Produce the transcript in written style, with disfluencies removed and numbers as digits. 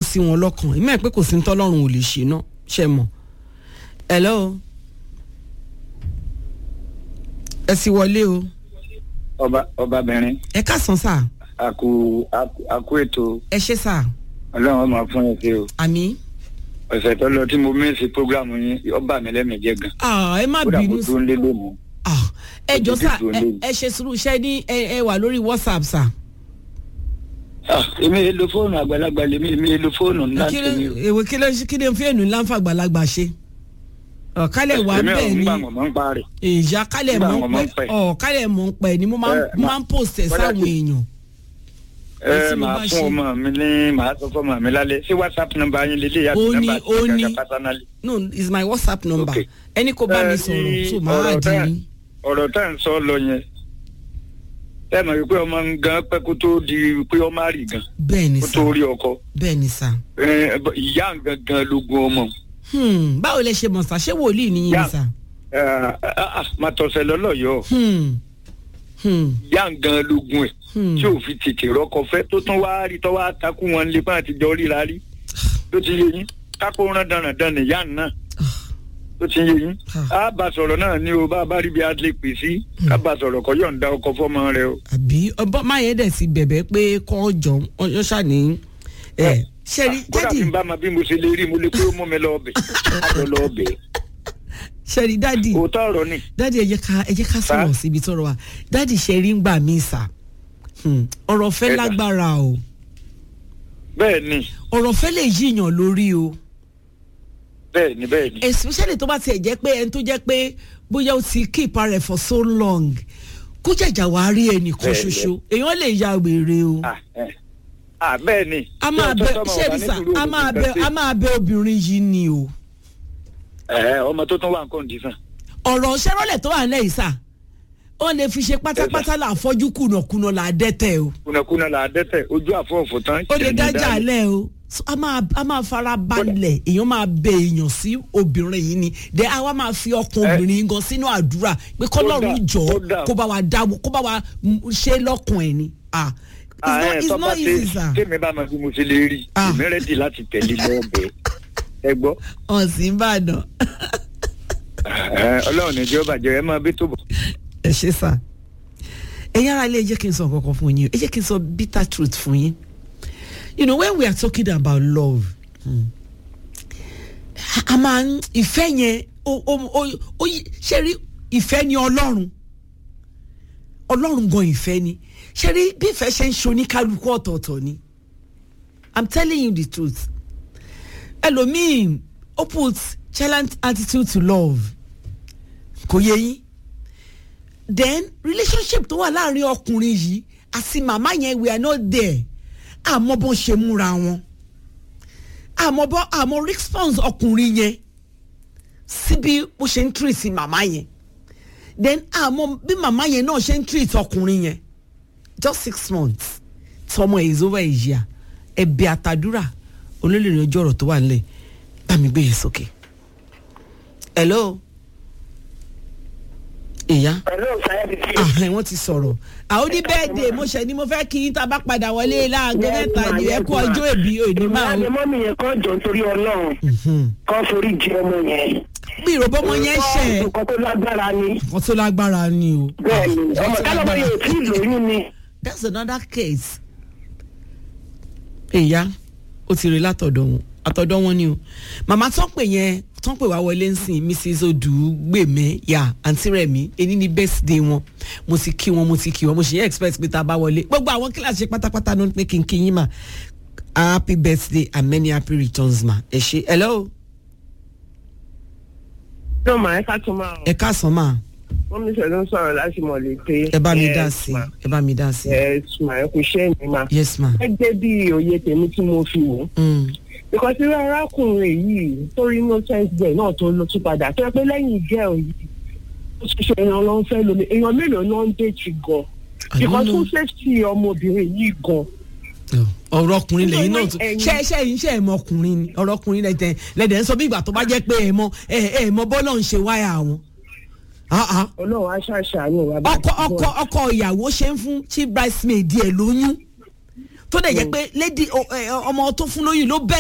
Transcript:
sí wọn lọ́kàn ìmọ̀ ẹ̀ pé kò sí ní tọ́lọ́run ò lè ṣe náà ṣe mọ̀. hello ẹ sì wọlé o. ọbabìnrin. ẹ káàsán sà. àkú ètò. ẹ ṣé sà. ọlọ́run máa fún ẹ ṣe o. àmín. ọ̀sẹ̀ tó lọ tí mo mẹ́sì prógrámù yín ọba mi lẹ́mìí gan. ẹ má bínú sí. ó dàbò tó ń lé lónìí. ẹ jọ sà ẹ ṣe sùúrù ṣe ní ẹ wà lórí WhatsApp sà. èmi èlò fóònù àgbàlagbà lèmi èmi èlò fóònù ńlá tèmi o. èwe kí ni fíìnù ńlá ń fa àgbàlagbà ṣe. kálẹ̀ wà bẹ́ẹ̀ ni ìyá kálẹ̀ mọ̀ ń pẹ́ kálẹ̀ mọ̀ ń pẹ́ ni mo máa ń post ẹ̀ sáwọn èèyàn. màá fún ọmọ mi ní màá sọ fún ọmọ mi lálẹ́ sí WhatsApp number yín lélẹ̀ yàtọ̀ number ti gàgà personally. no it's my WhatsApp number ẹni kò bá mi sọ̀rọ̀ so màá dín ní. ọ̀rọ̀ tá à ń sọ lọ yẹn ẹ mọ̀ wípé ọmọ gan pẹ́ kó tó di pé ọmọ àrì gan bẹ́ẹ̀ni kó sà tó rí ọkọ bẹ́ẹ̀ni sà. ìyá gangan ló gun ọmọ. báwo lẹ ṣe mọ̀ sà ṣé wòlíì ni yín sà. máa tọ̀sẹ̀ lọ́lọ́yọ̀ ìyá gan ló gun ẹ̀ tí ò fi tètè rọ́kọ fẹ́ tó tún wá rí tọ́ wá takú wọn lé bá àti jọ ríra rí tó ti yé yín kápó rán dandan ìyá náà tó ti yé yín á bá sọ̀rọ̀ náà ní o bá rí bí a lè pè sí ká bá sọ̀rọ̀ kọ́ yọ̀ǹda ọkọ fọ́mọ rẹ o. àbí ọbọ máyé dẹ̀ ti bẹ̀bẹ̀ pé kọ́ jọ ọjọ́ ṣàní ṣẹ́rí dádì. kódà bí n bá ma bí mo ṣe lè rí mo lè pé ó mú mi lọ ọbẹ̀ àjọ lọ ọbẹ̀. ṣẹ́rí dádì òótọ́ ọ̀rọ̀ ni. dádì ẹ jẹ́ ká sọ̀rọ̀ síbi tọ́rọ̀ wa dádì ṣẹ́rí ń gbà mí sà ọ̀rọ̀ fẹ́ lágbára o. bẹ́ẹ̀ ni. ọ̀rọ̀ fẹ́ lè yíyàn lórí o. bẹ́ẹ̀ni. especially tó bá tiẹ̀ jẹ́ pé ẹni tó jẹ́ pé bóyá ó ti keep ara ẹ̀ for so long kó jàjà wá rí ẹnìkan ṣoṣo èèyàn lè ya wèrè o. bẹ́ẹ̀ni. a máa bẹ ṣẹ́rìsà a máa bẹ obìnrin yìí ni o. ọmọ tó tún wà nǹkan dìísàn. ọ̀rọ̀ ṣẹ́rọ̀lẹ̀ tó wà nílẹ̀ yìí sà ó lè fi ṣe pátápátá là fọ́jú kùnàkùnà là á dẹ́tẹ̀ o. kùnàkùnà là á dẹ́tẹ̀ ojú àfọ̀fọ̀ tán. ó lè dájà lẹ̀ o a máa fara balẹ̀ èèyàn máa bẹ èèyàn sí obìnrin yìí ni dẹ àwa máa fi ọkàn obìnrin gan sínú àdúrà pé kọ́lọ́run jọ kó bá wa ṣe lọ́kàn ẹ̀ ni. it's not easy sir. kémi bá ma bí mo ṣe lè rí èmi rẹ́dì láti tẹ̀lé lọ́ọ̀bẹ ẹ gbọ́. ọ̀sìn ìbàdàn. ọlọ́run ní ìjọba jẹ́ ẹ máa bí tó bọ̀. ẹ ṣe sá ẹ̀yin ará ilé ẹ jẹ́ kí n sọ nǹkan kan fún yín ẹ jẹ́ kí n sọ bitter truth fún yín. You know, when we are talking about love, a máa ń ìfẹ́ yẹn ṣe rí ìfẹ́ ni ọlọ́run gan ìfẹ́ ni ṣe rí bí ìfẹ́ ṣe ń ṣe oníkálukú ọ̀tọ̀ọ̀tọ̀ ni I'm telling you the truth ẹlòmíì ó put challenge attitude to love kò yé yín then relationship tó wà láàrin ọkùnrin yìí àti màmá yẹn we are not there. Àmọ́ bọ́n ṣe múra wọn àmọ́ response ọkùnrin yẹn síbi bó ṣe ń treat màmá yẹn then àmọ́ bí màmá yẹn náà ṣe ń treat ọkùnrin yẹn just 6 months tọmọ is over a year ẹ̀bẹ̀ àtàdúrà olólùrìn ọjọ́ ọ̀rọ̀ tó wà nílẹ̀ bá mi gbé yẹn sókè. hello ìyá wọ́n ti sọ̀rọ̀ àwọn ní bẹ́ẹ̀dẹ̀ mo ṣe ni mo fẹ́ kí n ta bá padà wọlé láago mẹ́ta ní ẹ̀kú ọjọ́ ìbí òní máa ń. ìmọ̀ mi yẹn kọ́ jọ nítorí ọlọ́run kọ́ forí jẹ ọmọ yẹn. bí ìrọ̀bọ́mọ yẹn ṣe é. nǹkan tó lágbára ni. nǹkan tó lágbára ni o. bẹ́ẹ̀ni ọmọ kálọ́mọ yóò tí ì lóyún ni. that's another case. ìyá ó ti rí látọ̀dọ̀ wọn ni o màmá tó ń pè yẹn tó ń pè wá wọlé ń sìn Mrs. Odùgbèmí ya àǹtí Rẹ̀mí èyí ni birthday wọn mo ti kí wọn mo ṣe yẹ expect pé tá a bá wọlé gbogbo àwọn kíláàsì pátápátá ló ń pè kí n kí yín mà happy birthday and many happy returns ma ẹ ṣé hello. ṣé o máa ẹ ká tún máa. ẹ káàsán máa. wọ́n mi ṣẹ̀dún sọ̀rọ̀ láti mọ̀ lè pé. ẹ bá mi dá sí ẹ sùn ẹ kò ṣe é mi ma. yes ma. gẹ́gẹ́ bí òye tèmi tí mo fi wò. because irú arákùnrin yìí torí innocent girl náà tó lọ tún padà tó yẹ pé lẹ́yìn girl yìí ó ti ṣe èèyàn ló ń fẹ́ lómi èèyàn mélòó ló ń déètì gan because fún safety ọmọbìnrin yìí gan. ọ̀rọ̀ ọkùnrin lẹ́yìn náà ṣe é mọ ọkùnrin ni ọ̀rọ̀ ọkùnrin lẹ́dẹ̀ ń sọ bí ìgbà tó bá jẹ́ pé ẹ̀ mọ bọ́lọ̀ ń ṣe wáyà wọn. Ọlọ́run aṣáṣàánú wa. ọkọ ìyàwó ṣe ń fún chief bridesmaid díẹ̀ lóyún tó dẹ̀ jẹ́ pé lady ọmọ tó fún lóyún ló bẹ́ẹ̀.